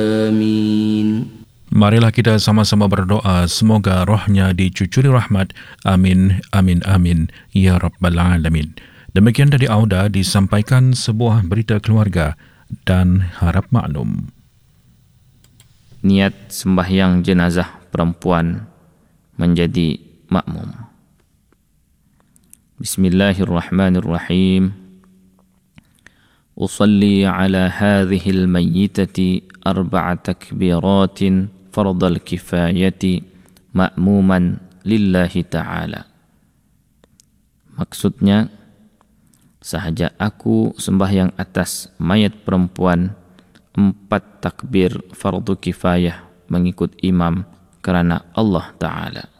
Amin. Marilah kita sama-sama berdoa semoga rohnya dicucuri rahmat. Amin, amin, amin. Ya Rabbal Alamin. Demikian dari Auda disampaikan sebuah berita keluarga dan harap maklum. Niat sembahyang jenazah perempuan menjadi makmum. Bismillahirrahmanirrahim. Usalli ala hadhihi al-mayyitati 4 takbiratin fardal kifayati ma'muman lillahi ta'ala. Maksudnya, sahaja aku sembahyang atas mayat perempuan 4 takbir fardu kifayah mengikut imam kerana Allah Ta'ala.